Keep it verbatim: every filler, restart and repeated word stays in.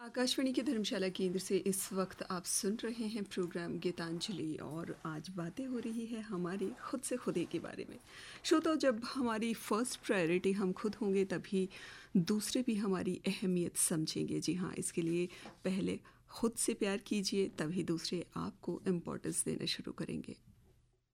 आकाशवाणी के धर्मशाला केंद्र से इस वक्त आप सुन रहे हैं प्रोग्राम गीतांजलि और आज बातें हो रही है हमारी खुद से खुदे के बारे में। श्रोताओ, जब हमारी फर्स्ट प्रायोरिटी हम खुद होंगे तभी दूसरे भी हमारी अहमियत समझेंगे। जी हाँ, इसके लिए पहले खुद से प्यार कीजिए, तभी दूसरे आपको इम्पोर्टेंस देना शुरू करेंगे।